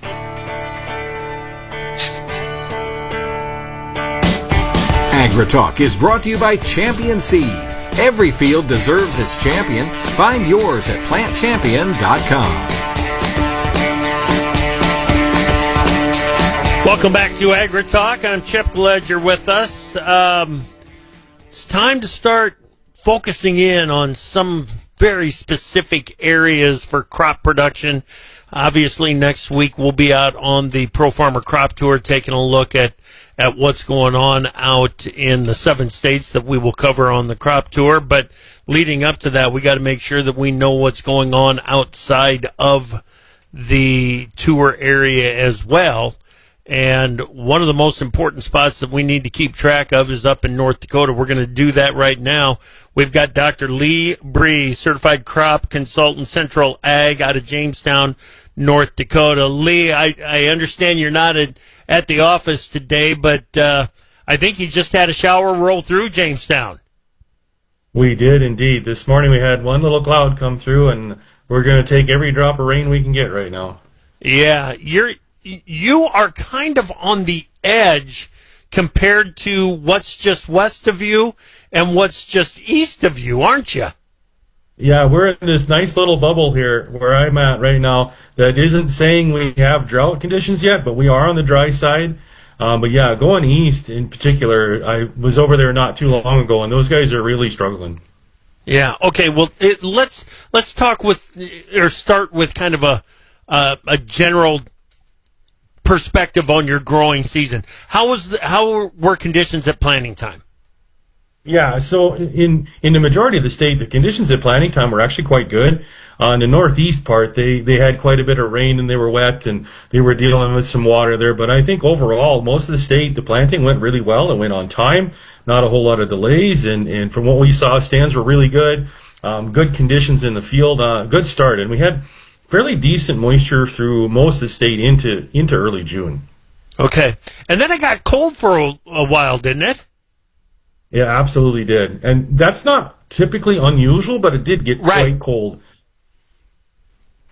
AgriTalk is brought to you by Champion Seed. Every field deserves its champion. Find yours at plant champion dot com. Welcome back to AgriTalk. I'm Chip Glad you're with us. Um, it's time to start focusing in on some very specific areas for crop production. Obviously, next week we'll be out on the Pro Farmer Crop Tour taking a look at, at what's going on out in the seven states that we will cover on the crop tour. But leading up to that, we got to make sure that we know what's going on outside of the tour area as well. And one of the most important spots that we need to keep track of is up in North Dakota. We're going to do that right now. We've got Doctor Lee Bree, Certified Crop Consultant, Central Ag out of Jamestown, North Dakota. Lee, I, I understand you're not at, at the office today, but uh, I think you just had a shower roll through Jamestown. We did indeed. This morning we had one little cloud come through, and we're going to take every drop of rain we can get right now. Yeah, you're... You are kind of on the edge compared to what's just west of you and what's just east of you, aren't you? Yeah, we're in this nice little bubble here where I'm at right now that isn't saying we have drought conditions yet, but we are on the dry side. Um, but yeah, going east in particular, I was over there not too long ago, and those guys are really struggling. Yeah. Okay. Well, it, let's let's talk with or start with kind of a uh, a general perspective on your growing season. How was the, how were conditions at planting time? Yeah, so in in the majority of the state, the conditions at planting time were actually quite good. On the northeast part, they, they had quite a bit of rain and they were wet and they were dealing with some water there. But I think overall, most of the state, the planting went really well. It went on time, not a whole lot of delays. And, and from what we saw, stands were really good. Um, good conditions in the field, uh, good start. And we had fairly decent moisture through most of the state into into early June. Okay. And then it got cold for a, a while, didn't it? Yeah, absolutely did. And that's not typically unusual, but it did get right. quite cold.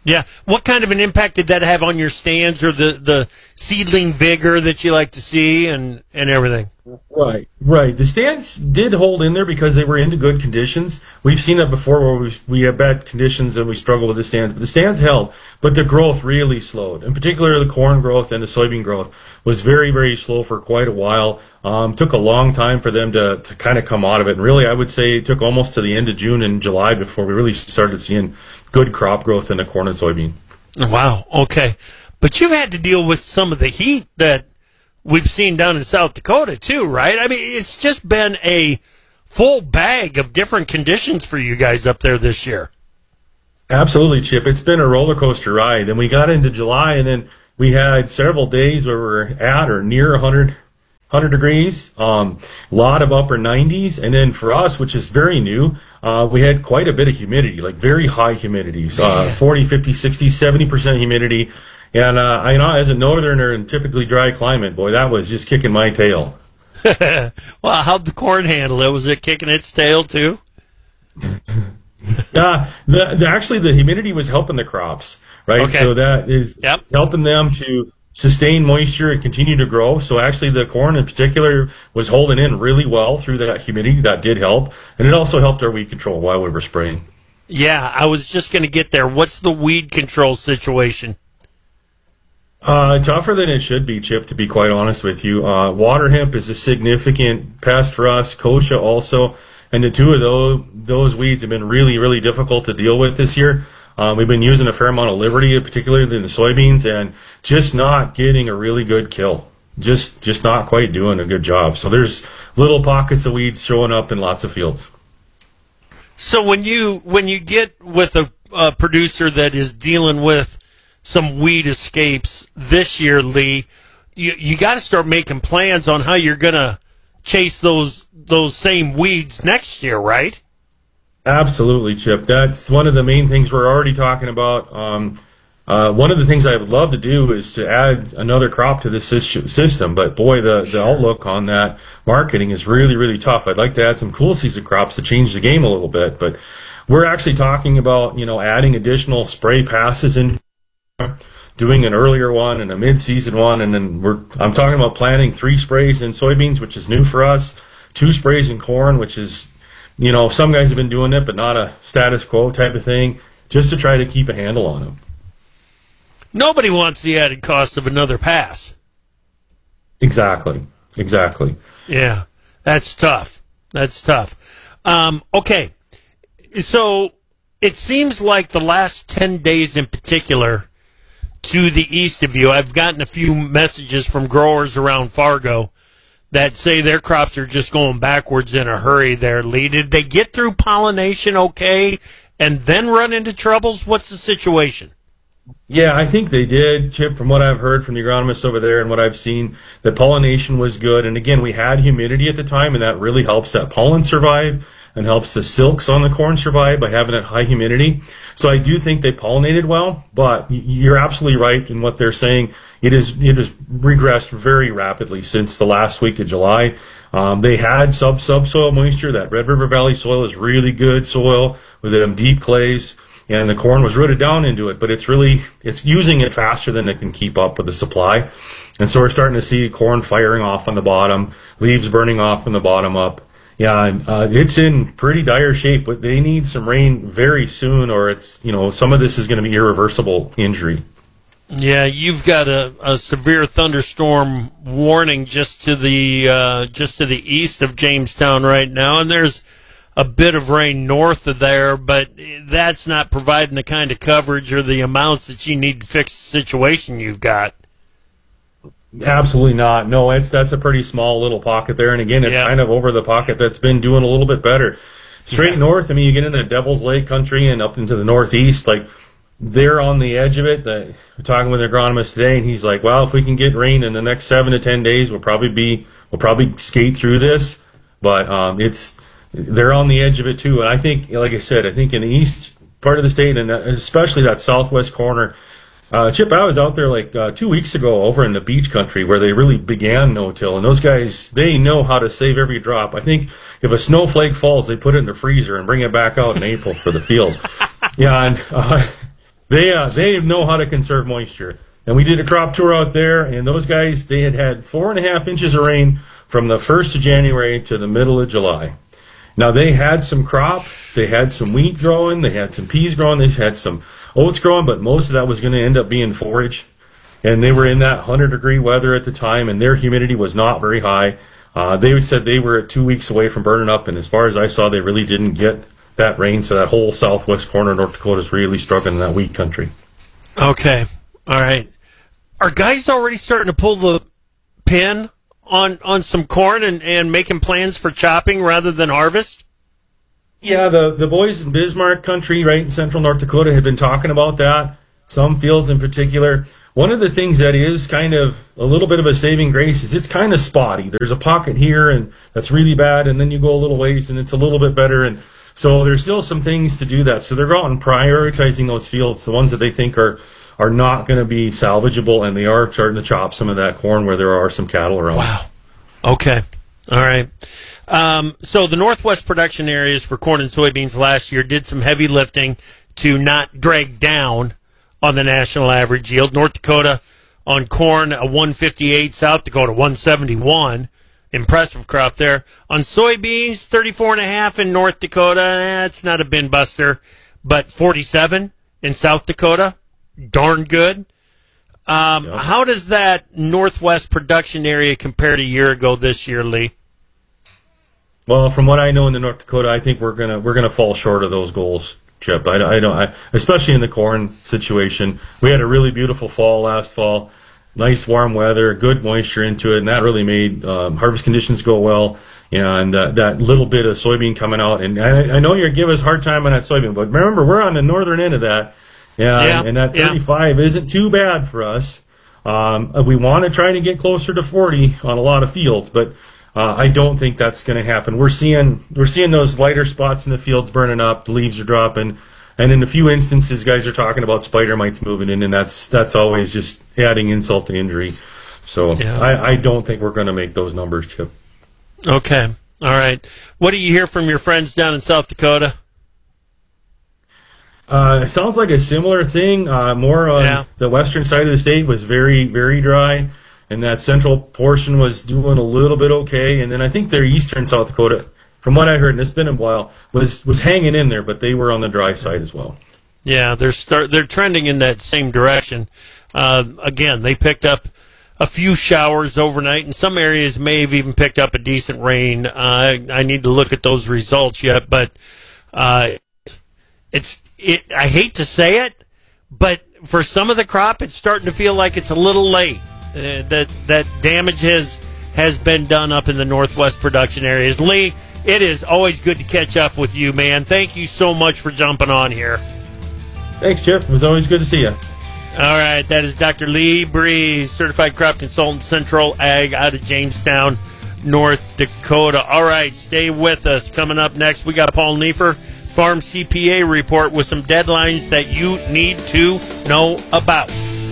Yeah. What kind of an impact did that have on your stands or the, the seedling vigor that you like to see and, and everything? Right, right. The stands did hold in there because they were into good conditions. We've seen that before where we, we have bad conditions and we struggle with the stands. But the stands held, but the growth really slowed. In particular, the corn growth and the soybean growth was very, very slow for quite a while. Um, took a long time for them to, to kind of come out of it. And really, I would say it took almost to the end of June and July before we really started seeing good crop growth in the corn and soybean. Wow, okay. But you've had to deal with some of the heat that we've seen down in South Dakota, too, right? I mean, it's just been a full bag of different conditions for you guys up there this year. Absolutely, Chip. It's been a roller coaster ride. And we got into July, and then we had several days where we were at or near one hundred, one hundred degrees, um, a lot of upper nineties. And then for us, which is very new, uh, we had quite a bit of humidity, like very high humidities, uh, forty, fifty, sixty, seventy percent humidity. And, uh, I you know, as a northerner in typically dry climate, boy, that was just kicking my tail. Well, how'd the corn handle it? Was it kicking its tail, too? uh, the, the, actually, the humidity was helping the crops, right? Okay. So that is yep. helping them to sustain moisture and continue to grow. So actually, the corn in particular was holding in really well through that humidity. That did help. And it also helped our weed control while we were spraying. Yeah, I was just going to get there. What's the weed control situation? Uh, tougher than it should be, Chip, to be quite honest with you. Uh, water hemp is a significant pest for us, kochia also, and the two of those, those weeds have been really, really difficult to deal with this year. Uh, we've been using a fair amount of Liberty, particularly in the soybeans, and just not getting a really good kill. Just, just not quite doing a good job. So there's little pockets of weeds showing up in lots of fields. So when you, when you get with a, a producer that is dealing with some weed escapes this year, Lee, you you got to start making plans on how you're going to chase those those same weeds next year, right? Absolutely, Chip. That's one of the main things we're already talking about. Um, uh, one of the things I would love to do is to add another crop to this system, but boy, the, the outlook on that marketing is really, really tough. I'd like to add some cool season crops to change the game a little bit, but we're actually talking about, you know, adding additional spray passes in, doing an earlier one and a mid-season one, and then we're I'm talking about planting three sprays in soybeans, which is new for us, two sprays in corn, which is, you know, some guys have been doing it, but not a status quo type of thing, just to try to keep a handle on them. Nobody wants the added cost of another pass. Exactly, exactly. Yeah, that's tough. That's tough. Um, okay, so it seems like the last ten days in particular, to the east of you, I've gotten a few messages from growers around Fargo that say their crops are just going backwards in a hurry there, Lee. Did they get through pollination okay and then run into troubles? What's the situation? Yeah, I think they did, Chip, from what I've heard from the agronomists over there and what I've seen. The pollination was good. And again, we had humidity at the time, and that really helps that pollen survive and helps the silks on the corn survive by having that high humidity. So I do think they pollinated well, but you're absolutely right in what they're saying. It is it has regressed very rapidly since the last week of July. Um, they had sub subsoil moisture. That Red River Valley soil is really good soil with them deep clays, and the corn was rooted down into it. But it's really it's using it faster than it can keep up with the supply, and so we're starting to see corn firing off on the bottom, leaves burning off from the bottom up. Yeah, uh, it's in pretty dire shape, but they need some rain very soon, or it's, you know, some of this is going to be irreversible injury. Yeah, you've got a, a severe thunderstorm warning just to the uh, just to the east of Jamestown right now, and there's a bit of rain north of there, but that's not providing the kind of coverage or the amounts that you need to fix the situation you've got. Absolutely not. No, it's that's a pretty small little pocket there, and again, it's yeah. kind of over the pocket that's been doing a little bit better. Straight yeah. north, I mean, you get into the Devil's Lake country and up into the northeast, like they're on the edge of it. The, we're talking with an agronomist today, and he's like, "Well, if we can get rain in the next seven to ten days, we'll probably be we'll probably skate through this." But um, it's they're on the edge of it too, and I think, like I said, I think in the east part of the state, and especially that southwest corner. Uh, Chip, I was out there like uh, two weeks ago over in the beach country where they really began no-till, and those guys, they know how to save every drop. I think if a snowflake falls, they put it in the freezer and bring it back out in April for the field. Yeah, and uh, They uh, they know how to conserve moisture. And we did a crop tour out there, and those guys, they had had four and a half inches of rain from the first of January to the middle of July. Now, they had some crop, they had some wheat growing, they had some peas growing, they had some oats growing, but most of that was going to end up being forage. And they were in that one hundred degree weather at the time, and their humidity was not very high. Uh, they said they were two weeks away from burning up, and as far as I saw, they really didn't get that rain, so that whole southwest corner of North Dakota is really struggling in that wheat country. Okay. All right. Are guys already starting to pull the pin on on some corn and, and making plans for chopping rather than harvest? Yeah, the, the boys in Bismarck country, right in central North Dakota, have been talking about that, some fields in particular. One of the things that is kind of a little bit of a saving grace is it's kind of spotty. There's a pocket here, and that's really bad, and then you go a little ways, and it's a little bit better. And so there's still some things to do that. So they're out and prioritizing those fields, the ones that they think are are not going to be salvageable, and they are starting to chop some of that corn where there are some cattle around. Wow. Okay. All right. Um, so the Northwest production areas for corn and soybeans last year did some heavy lifting to not drag down on the national average yield. North Dakota on corn, a one fifty-eight. South Dakota, one seventy-one. Impressive crop there. On soybeans, thirty-four and a half in North Dakota. That's not a bin buster, but forty-seven in South Dakota. Darn good. Um, yep. How does that Northwest production area compare to a year ago this year, Lee? Well, from what I know in the North Dakota, I think we're gonna we're gonna fall short of those goals, Chip. I, I don't, I, especially in the corn situation. We had a really beautiful fall last fall, nice warm weather, good moisture into it, and that really made um, harvest conditions go well. And uh, that little bit of soybean coming out, and I, I know you're giving us a hard time on that soybean, but remember we're on the northern end of that. Yeah, yeah, and that thirty-five yeah. isn't too bad for us. Um, we want to try to get closer to forty on a lot of fields, but uh, I don't think that's going to happen. We're seeing we're seeing those lighter spots in the fields burning up, the leaves are dropping, and in a few instances, guys are talking about spider mites moving in, and that's that's always just adding insult to injury. So yeah. I, I don't think we're going to make those numbers, Chip. Okay, all right. What do you hear from your friends down in South Dakota? Uh, it sounds like a similar thing. Uh, more on yeah. the western side of the state was very, very dry, and that central portion was doing a little bit okay. And then I think their eastern South Dakota, from what I heard, and it's been a while, was was hanging in there, but they were on the dry side as well. Yeah, they're start they're trending in that same direction. Uh, again, they picked up a few showers overnight, and some areas may have even picked up a decent rain. Uh, I need to look at those results yet, but uh, it's. It, I hate to say it, but for some of the crop, it's starting to feel like it's a little late. Uh, that that damage has has been done up in the Northwest production areas. Lee, it is always good to catch up with you, man. Thank you so much for jumping on here. Thanks, Chip. It was always good to see you. All right, that is Doctor Lee Breeze, Certified Crop Consultant, Central Ag out of Jamestown, North Dakota. All right, stay with us. Coming up next, we got Paul Neiffer, Farm C P A report with some deadlines that you need to know about.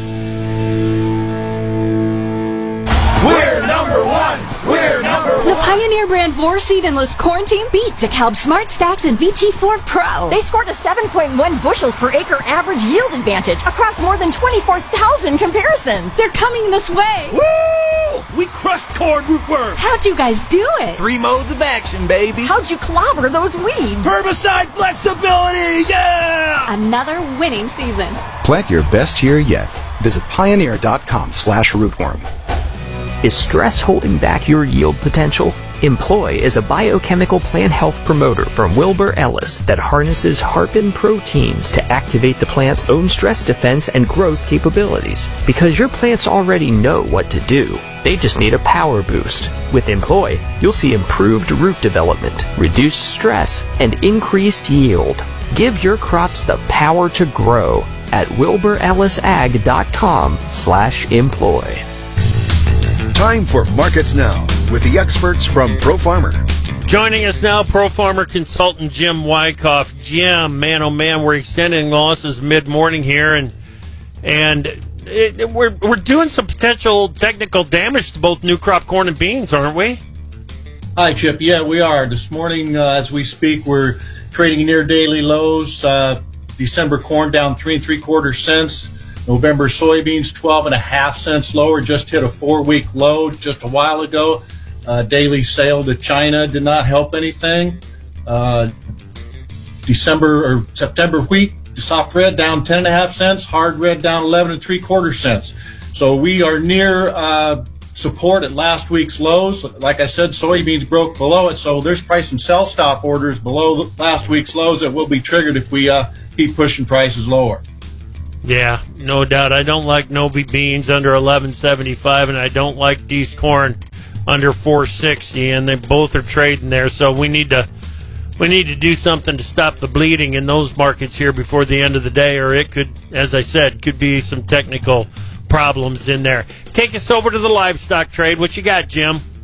We're number one! We're number one! The Pioneer brand four seed-endless corn team beat DeKalb Smart Stacks and V T four Pro. They scored a seven point one bushels per acre average yield advantage across more than twenty-four thousand comparisons. They're coming this way. Woo! We crushed corn rootworm. How'd you guys do it? Three modes of action, baby. How'd you clobber those weeds? Herbicide flexibility, yeah! Another winning season. Plant your best year yet. Visit pioneer.com slash rootworm. Is stress holding back your yield potential? Employ is a biochemical plant health promoter from Wilbur Ellis that harnesses harpin proteins to activate the plant's own stress defense and growth capabilities. Because your plants already know what to do. They just need a power boost. With Employ, you'll see improved root development, reduced stress, and increased yield. Give your crops the power to grow at wilbur ellis ag dot com slash employ. Time for Markets Now with the experts from Pro Farmer. Joining us now, Pro Farmer consultant Jim Wyckoff. Jim, man, oh man, we're extending losses mid-morning here, and and it, we're we're doing some potential technical damage to both new crop corn and beans, aren't we? Hi, Chip. Yeah, we are. This morning, uh, as we speak, we're trading near daily lows. Uh, December corn down three and three quarter cents. November soybeans twelve and a half cents lower. Just hit a four-week low just a while ago. Uh, daily sale to China did not help anything. Uh, December or September wheat, soft red down ten and a half cents. Hard red down eleven and three quarter cents. So we are near uh, support at last week's lows. Like I said, soybeans broke below it, so there's probably some sell stop orders below last week's lows that will be triggered if we uh, keep pushing prices lower. Yeah, no doubt. I don't like Novi beans under eleven seventy-five, and I don't like Dees corn under four sixty, and they both are trading there. So we need to we need to do something to stop the bleeding in those markets here before the end of the day, or it could, as I said, could be some technical problems in there. Take us over to the livestock trade. What you got, Jim?